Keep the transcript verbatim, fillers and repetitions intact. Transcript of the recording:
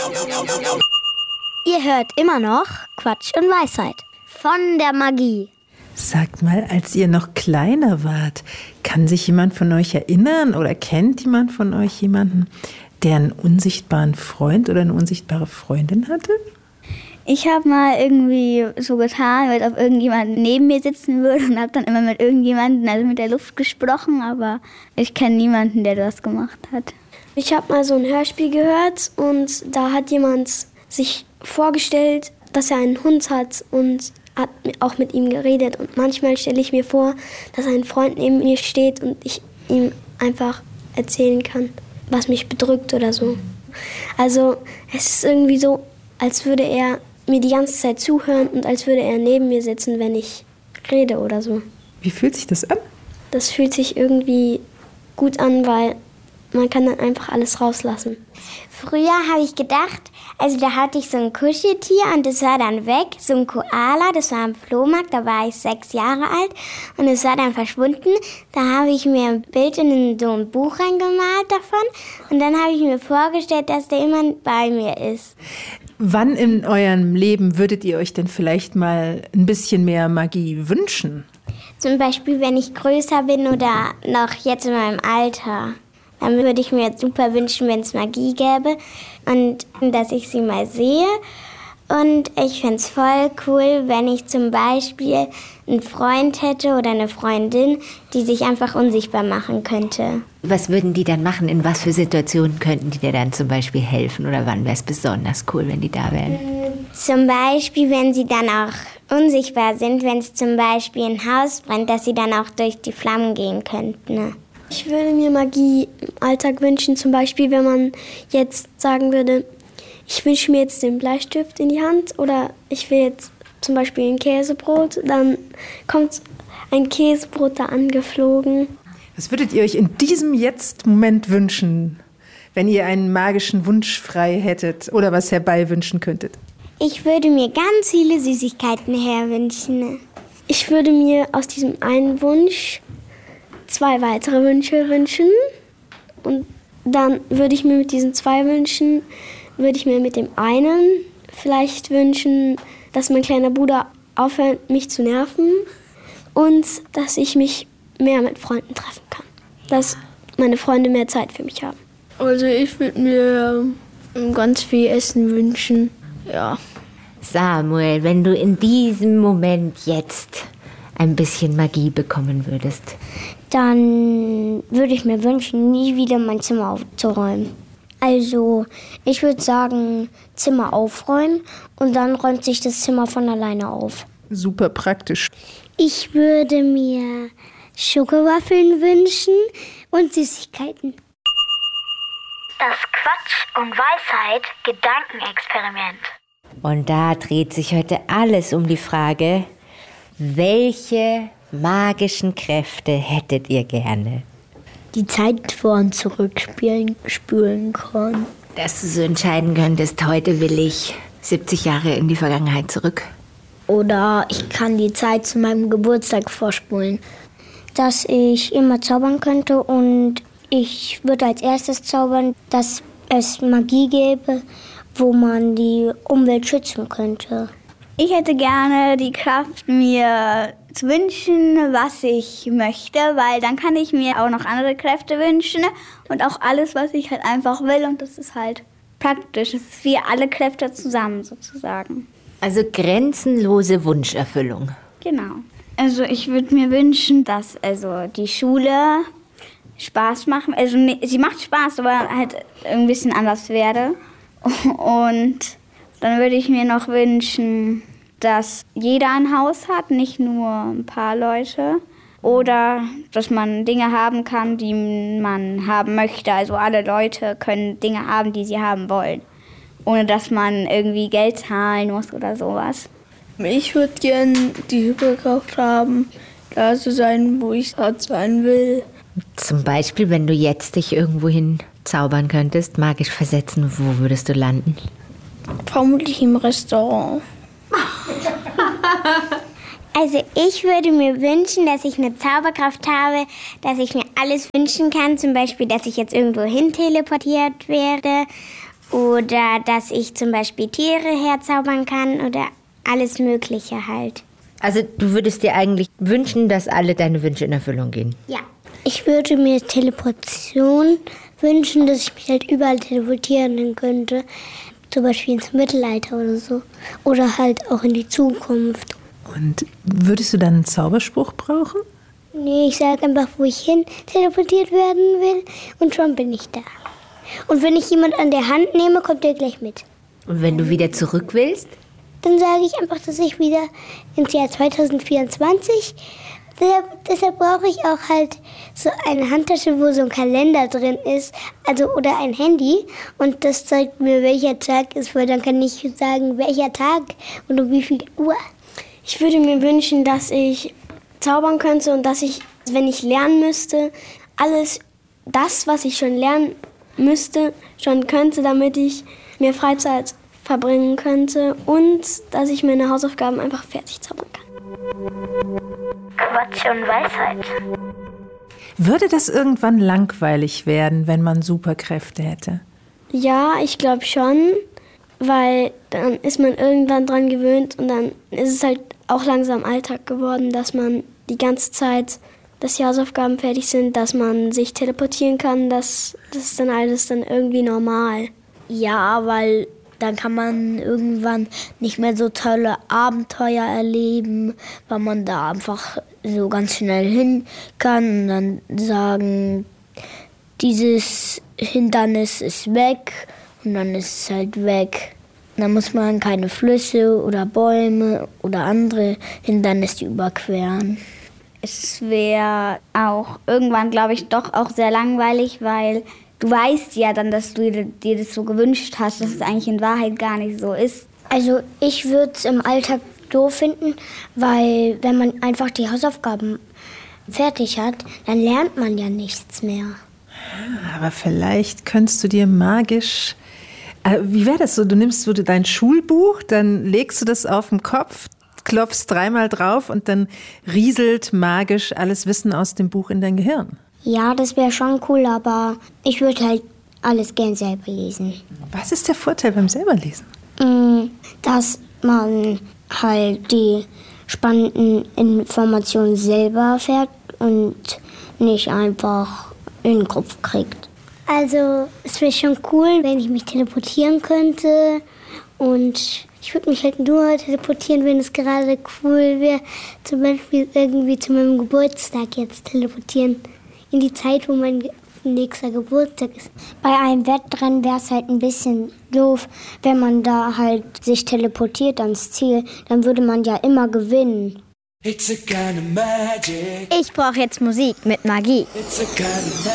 Ihr hört immer noch Quatsch und Weisheit von der Magie. Sagt mal, als ihr noch kleiner wart, kann sich jemand von euch erinnern oder kennt jemand von euch jemanden, der einen unsichtbaren Freund oder eine unsichtbare Freundin hatte? Ich habe mal irgendwie so getan, als ob irgendjemand neben mir sitzen würde und habe dann immer mit irgendjemandem, also mit der Luft gesprochen, aber ich kenne niemanden, der das gemacht hat. Ich habe mal so ein Hörspiel gehört und da hat jemand sich vorgestellt, dass er einen Hund hat und hat auch mit ihm geredet. Und manchmal stelle ich mir vor, dass ein Freund neben mir steht und ich ihm einfach erzählen kann, was mich bedrückt oder so. Also es ist irgendwie so, als würde er mir die ganze Zeit zuhören und als würde er neben mir sitzen, wenn ich rede oder so. Wie fühlt sich das an? Das fühlt sich irgendwie gut an, weil man kann dann einfach alles rauslassen. Früher habe ich gedacht, also da hatte ich so ein Kuscheltier und das war dann weg, so ein Koala, das war am Flohmarkt, da war ich sechs Jahre alt und es war dann verschwunden. Da habe ich mir ein Bild in so ein Buch reingemalt davon und dann habe ich mir vorgestellt, dass der immer bei mir ist. Wann in eurem Leben würdet ihr euch denn vielleicht mal ein bisschen mehr Magie wünschen? Zum Beispiel, wenn ich größer bin oder noch jetzt in meinem Alter. Dann würde ich mir super wünschen, wenn es Magie gäbe und dass ich sie mal sehe. Und ich fände es voll cool, wenn ich zum Beispiel einen Freund hätte oder eine Freundin, die sich einfach unsichtbar machen könnte. Was würden die dann machen? In was für Situationen könnten die dir dann zum Beispiel helfen? Oder wann wäre es besonders cool, wenn die da wären? Zum Beispiel, wenn sie dann auch unsichtbar sind, wenn es zum Beispiel ein Haus brennt, dass sie dann auch durch die Flammen gehen könnten. Ne? Ich würde mir Magie im Alltag wünschen, zum Beispiel, wenn man jetzt sagen würde, ich wünsche mir jetzt den Bleistift in die Hand oder ich will jetzt zum Beispiel ein Käsebrot, dann kommt ein Käsebrot da angeflogen. Was würdet ihr euch in diesem Jetzt-Moment wünschen, wenn ihr einen magischen Wunsch frei hättet oder was herbei wünschen könntet? Ich würde mir ganz viele Süßigkeiten herwünschen. Ich würde mir aus diesem einen Wunsch zwei weitere Wünsche wünschen und dann würde ich mir mit diesen zwei Wünschen, würde ich mir mit dem einen vielleicht wünschen, dass mein kleiner Bruder aufhört, mich zu nerven und dass ich mich mehr mit Freunden treffen kann, dass meine Freunde mehr Zeit für mich haben. Also ich würde mir ganz viel Essen wünschen, ja. Samuel, wenn du in diesem Moment jetzt ein bisschen Magie bekommen würdest, dann würde ich mir wünschen, nie wieder mein Zimmer aufzuräumen. Also ich würde sagen, Zimmer aufräumen und dann räumt sich das Zimmer von alleine auf. Super praktisch. Ich würde mir Schokowaffeln wünschen und Süßigkeiten. Das Quatsch- und Weisheit-Gedankenexperiment. Und da dreht sich heute alles um die Frage, welche magischen Kräfte hättet ihr gerne? Die Zeit vor und zurückspielen spülen kann. Dass du so entscheiden könntest, heute will ich siebzig Jahre in die Vergangenheit zurück. Oder ich kann die Zeit zu meinem Geburtstag vorspulen. Dass ich immer zaubern könnte und ich würde als erstes zaubern, dass es Magie gäbe, wo man die Umwelt schützen könnte. Ich hätte gerne die Kraft, mir zu wünschen, was ich möchte, weil dann kann ich mir auch noch andere Kräfte wünschen und auch alles, was ich halt einfach will. Und das ist halt praktisch. Es ist wie alle Kräfte zusammen sozusagen. Also grenzenlose Wunscherfüllung. Genau. Also ich würde mir wünschen, dass also die Schule Spaß macht. Also ne, sie macht Spaß, aber halt ein bisschen anders werde. Und dann würde ich mir noch wünschen, dass jeder ein Haus hat, nicht nur ein paar Leute. Oder dass man Dinge haben kann, die man haben möchte. Also alle Leute können Dinge haben, die sie haben wollen. Ohne dass man irgendwie Geld zahlen muss oder sowas. Ich würde gerne die Hyperkraft haben, da zu sein, wo ich gerade sein will. Zum Beispiel, wenn du jetzt dich irgendwohin zaubern könntest, magisch versetzen, wo würdest du landen? Vermutlich im Restaurant. Also ich würde mir wünschen, dass ich eine Zauberkraft habe, dass ich mir alles wünschen kann. Zum Beispiel, dass ich jetzt irgendwo hin teleportiert werde Oder dass ich zum Beispiel Tiere herzaubern kann oder alles Mögliche halt. Also du würdest dir eigentlich wünschen, dass alle deine Wünsche in Erfüllung gehen? Ja. Ich würde mir Teleportation wünschen, dass ich mich halt überall teleportieren könnte. Zum Beispiel ins Mittelalter oder so. Oder halt auch in die Zukunft. Und würdest du dann einen Zauberspruch brauchen? Nee, ich sage einfach, wo ich hin teleportiert werden will und schon bin ich da. Und wenn ich jemand an der Hand nehme, kommt der gleich mit. Und wenn du wieder zurück willst? Dann sage ich einfach, dass ich wieder ins Jahr zwanzig vierundzwanzig, deshalb, deshalb brauche ich auch halt so eine Handtasche, wo so ein Kalender drin ist, also oder ein Handy. Und das zeigt mir, welcher Tag ist, weil dann kann ich sagen, welcher Tag und um wie viel Uhr. Ich würde mir wünschen, dass ich zaubern könnte und dass ich, wenn ich lernen müsste, alles das, was ich schon lernen müsste, schon könnte, damit ich mehr Freizeit verbringen könnte und dass ich meine Hausaufgaben einfach fertig zaubern kann. Quatsch und Weisheit. Würde das irgendwann langweilig werden, wenn man Superkräfte hätte? Ja, ich glaube schon, weil dann ist man irgendwann dran gewöhnt und dann ist es halt auch langsam Alltag geworden, dass man die ganze Zeit, dass die Hausaufgaben fertig sind, dass man sich teleportieren kann, das, das ist dann alles dann irgendwie normal. Ja, weil dann kann man irgendwann nicht mehr so tolle Abenteuer erleben, weil man da einfach so ganz schnell hin kann und dann sagen, dieses Hindernis ist weg und dann ist es halt weg. Dann muss man keine Flüsse oder Bäume oder andere Hindernisse überqueren. Es wäre auch irgendwann, glaube ich, doch auch sehr langweilig, weil du weißt ja dann, dass du dir das so gewünscht hast, dass es eigentlich in Wahrheit gar nicht so ist. Also ich würde es im Alltag doof finden, weil wenn man einfach die Hausaufgaben fertig hat, dann lernt man ja nichts mehr. Aber vielleicht könntest du dir magisch... Äh, wie wäre das so? Du nimmst so dein Schulbuch, dann legst du das auf den Kopf, klopfst dreimal drauf und dann rieselt magisch alles Wissen aus dem Buch in dein Gehirn. Ja, das wäre schon cool, aber ich würde halt alles gern selber lesen. Was ist der Vorteil beim selberlesen? Dass man halt die spannenden Informationen selber erfährt und nicht einfach in den Kopf kriegt. Also es wäre schon cool, wenn ich mich teleportieren könnte und ich würde mich halt nur teleportieren, wenn es gerade cool wäre. Zum Beispiel irgendwie zu meinem Geburtstag jetzt teleportieren. In die Zeit, wo mein nächster Geburtstag ist. Bei einem Wettrennen wäre es halt ein bisschen doof, wenn man da halt sich teleportiert ans Ziel. Dann würde man ja immer gewinnen. It's a kind of magic. Ich brauche jetzt Musik mit Magie. It's a kind of